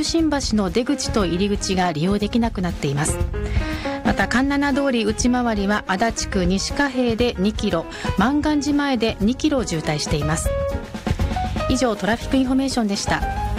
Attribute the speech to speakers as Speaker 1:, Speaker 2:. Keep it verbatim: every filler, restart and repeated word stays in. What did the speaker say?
Speaker 1: 新橋の出口と入り口が利用できなくなっています。また環七通り内回りは足立区西貨幣でにキロ、万願寺前でにキロ渋滞しています。以上トラフィックインフォメーションでした。